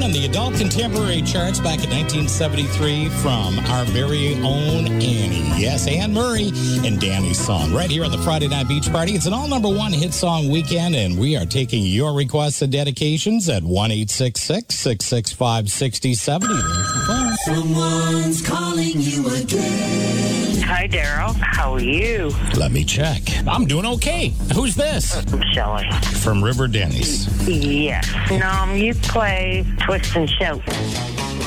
in the adult contemporary charts back in 1973 from our very own Annie. Yes, Anne Murray and Danny's song right here on the Friday Night Beach Party. It's an all number one hit song weekend, and we are taking your requests and dedications at 1-866-665-6070. Someone's calling you again. Hi, Daryl. How are you? Let me check. I'm doing okay. Who's this? I'm Shelley. From River Denny's. Yes. You play Twist and Shout.